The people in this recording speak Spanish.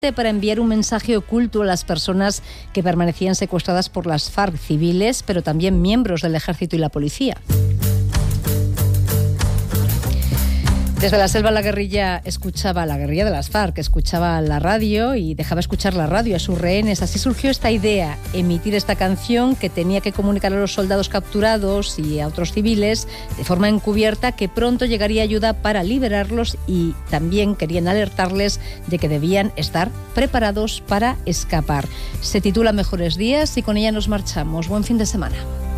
para enviar un mensaje oculto a las personas que permanecían secuestradas por las FARC, civiles, pero también miembros del ejército y la policía. Desde la selva la guerrilla de las FARC, escuchaba la radio y dejaba escuchar la radio a sus rehenes. Así surgió esta idea, emitir esta canción que tenía que comunicar a los soldados capturados y a otros civiles de forma encubierta que pronto llegaría ayuda para liberarlos, y también querían alertarles de que debían estar preparados para escapar. Se titula Mejores días y con ella nos marchamos. Buen fin de semana.